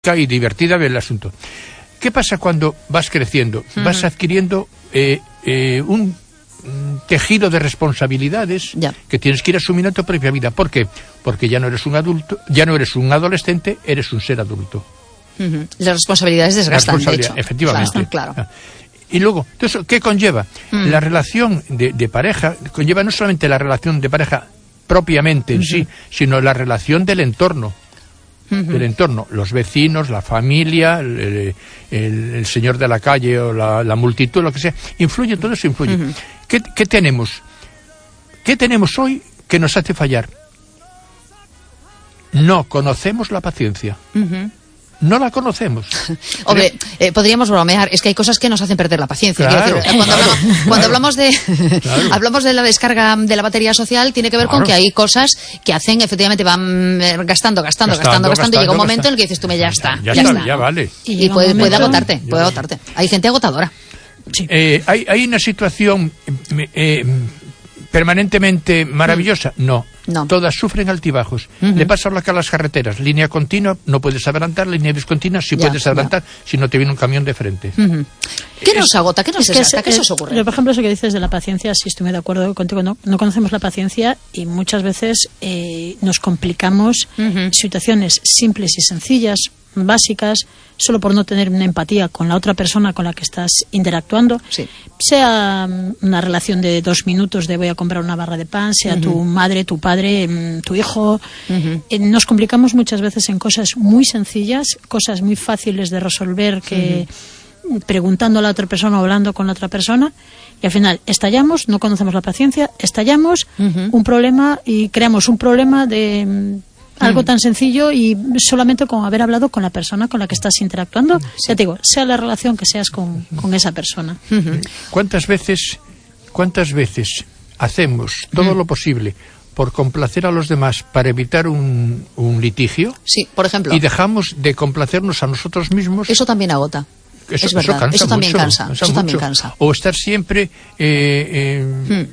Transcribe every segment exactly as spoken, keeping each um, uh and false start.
y divertida el asunto. ¿Qué pasa cuando vas creciendo? Uh-huh. Vas adquiriendo eh, eh, un tejido de responsabilidades ya. que tienes que ir asumiendo en tu propia vida. ¿Por qué? Porque ya no eres un adulto, ya no eres un adolescente, eres un ser adulto. Uh-huh. Las responsabilidades desgastan, responsabilidad, de hecho. Efectivamente. Claro, claro. Y luego, entonces, ¿qué conlleva? Uh-huh. La relación de, de pareja conlleva no solamente la relación de pareja propiamente en uh-huh. sí, sino la relación del entorno. Uh-huh. Del entorno, los vecinos, la familia, el, el, el señor de la calle o la, la multitud, lo que sea, influye, todo eso influye. Uh-huh. ¿Qué, qué tenemos? ¿Qué tenemos hoy que nos hace fallar? No conocemos la paciencia. Uh-huh. No la conocemos. Hombre, eh, podríamos bromear, es que hay cosas que nos hacen perder la paciencia. Claro, decir, cuando, claro, hablamos, cuando claro. hablamos de claro. hablamos de la descarga de la batería social, tiene que ver claro. con que hay cosas que hacen, efectivamente, van gastando, gastando, gastando, gastando, gastando y llega un momento gastando. en el que dices tú, me ya está, ya, ya está, está, ya vale. Y, y puede, momento, puede agotarte, puede agotarte. Hay gente agotadora. Sí. Eh, hay, hay una situación eh, permanentemente maravillosa, mm. no. No. Todas sufren altibajos. Uh-huh. Le pasa lo que a las carreteras. Línea continua, no puedes adelantar. Línea discontinua, sí ya, puedes adelantar, ya. si no te viene un camión de frente. Uh-huh. ¿Qué es, nos agota? ¿Qué nos es desgasta? ¿Qué es, se os ocurre? Yo, por ejemplo, eso que dices de la paciencia, sí estoy muy de acuerdo contigo. No, no conocemos la paciencia y muchas veces eh, nos complicamos uh-huh. situaciones simples y sencillas, básicas, solo por no tener una empatía con la otra persona con la que estás interactuando, sí. sea una relación de dos minutos de voy a comprar una barra de pan, sea uh-huh. tu madre, tu padre, tu hijo. Uh-huh. Eh, nos complicamos muchas veces en cosas muy sencillas, cosas muy fáciles de resolver que uh-huh. preguntando a la otra persona o hablando con la otra persona, y al final estallamos, no conocemos la paciencia, estallamos uh-huh. un problema y creamos un problema de algo tan sencillo y solamente con haber hablado con la persona con la que estás interactuando, sí. ya te digo, sea la relación que seas con, con esa persona. Uh-huh. ¿Cuántas veces, cuántas veces hacemos todo uh-huh. lo posible por complacer a los demás para evitar un, un litigio? Sí, por ejemplo. Y dejamos de complacernos a nosotros mismos. Eso también agota. Eso, es verdad. Eso, cansa eso también mucho, cansa. cansa Eso mucho. también cansa. O estar siempre eh, eh,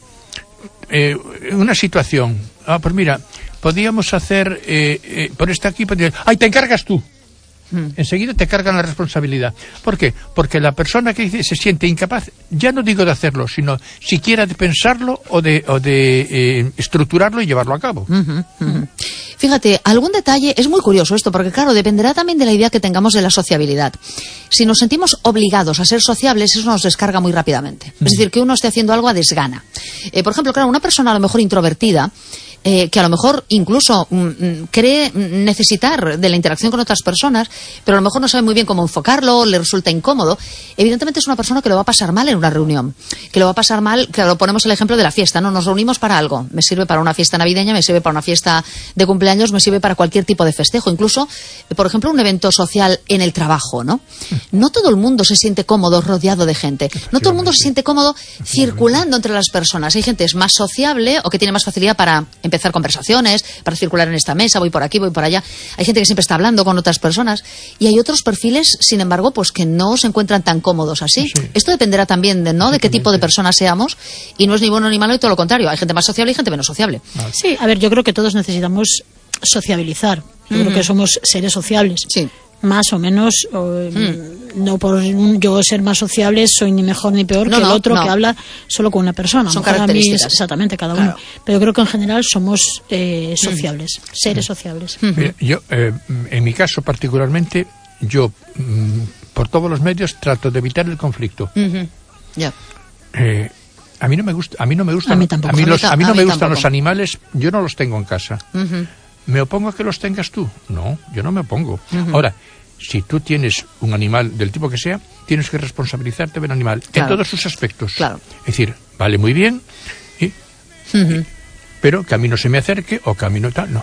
hmm. eh, en una situación. Ah, pues mira, podíamos hacer eh, eh, por esta aquí, podría, ¡ay, te encargas tú! Hmm. Enseguida te cargan la responsabilidad. ¿Por qué? Porque la persona que dice, se siente incapaz, ya no digo de hacerlo, sino siquiera de pensarlo o de, o de eh, estructurarlo y llevarlo a cabo. Uh-huh, uh-huh. Fíjate, algún detalle, es muy curioso esto, porque claro, dependerá también de la idea que tengamos de la sociabilidad. Si nos sentimos obligados a ser sociables, eso nos descarga muy rápidamente. Uh-huh. Es decir, que uno esté haciendo algo a desgana. Eh, por ejemplo, claro, una persona a lo mejor introvertida, Eh, que a lo mejor incluso mm, cree necesitar de la interacción con otras personas, pero a lo mejor no sabe muy bien cómo enfocarlo, le resulta incómodo, evidentemente es una persona que lo va a pasar mal en una reunión, que lo va a pasar mal, claro, ponemos el ejemplo de la fiesta, ¿no? Nos reunimos para algo, me sirve para una fiesta navideña, me sirve para una fiesta de cumpleaños, me sirve para cualquier tipo de festejo, incluso, por ejemplo, un evento social en el trabajo, ¿no? No todo el mundo se siente cómodo rodeado de gente, no todo el mundo se siente cómodo circulando entre las personas, hay gente que es más sociable o que tiene más facilidad para empezar conversaciones, para circular en esta mesa, voy por aquí, voy por allá. Hay gente que siempre está hablando con otras personas y hay otros perfiles, sin embargo, pues que no se encuentran tan cómodos así. Sí. Esto dependerá también de, ¿no? de qué tipo de personas seamos y no es ni bueno ni malo y todo lo contrario. Hay gente más sociable y gente menos sociable. Sí, a ver, yo creo que todos necesitamos sociabilizar. Yo uh-huh. creo que somos seres sociables. Sí. Más o menos, o, mm. no por yo ser más sociable soy ni mejor ni peor no, que el no, otro no. que habla solo con una persona. Son características. A mí, exactamente, cada uno. Claro. Pero yo creo que en general somos eh, sociables, mm. seres sociables. Mm. Mira, yo, eh, en mi caso particularmente, yo mm, por todos los medios trato de evitar el conflicto. Mm-hmm. Yeah. Eh, a mí no me gusta, a mí no me gustan, a mí tampoco. A mí, los, a mí no a mí me gustan tampoco. los animales, yo no los tengo en casa. Mm-hmm. ¿Me opongo a que los tengas tú? No, yo no me opongo. Uh-huh. Ahora, si tú tienes un animal del tipo que sea, tienes que responsabilizarte del animal claro. en todos sus aspectos. Claro. Es decir, vale muy bien, y, uh-huh. y, pero que a mí no se me acerque o que a mí no tal, no.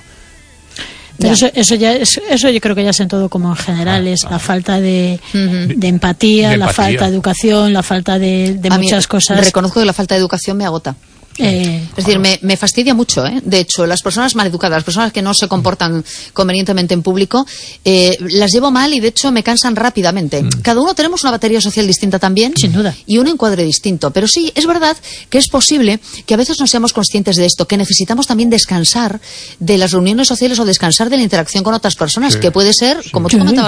Pero eso, eso ya es, eso yo creo que ya es en todo como en general, ah, es ah, la falta de, uh-huh. de, empatía, de empatía, la falta de educación, la falta de, de muchas mí, cosas. Reconozco que la falta de educación me agota. Eh, es decir, me, me fastidia mucho, ¿eh? De hecho, las personas maleducadas, las personas que no se comportan convenientemente en público, eh, las llevo mal y de hecho me cansan rápidamente. Mm. Cada uno tenemos una batería social distinta también. Sin duda. Y un encuadre distinto. Pero sí, es verdad que es posible que a veces no seamos conscientes de esto, que necesitamos también descansar de las reuniones sociales o descansar de la interacción con otras personas, sí, que puede ser, como sí, tú comentabas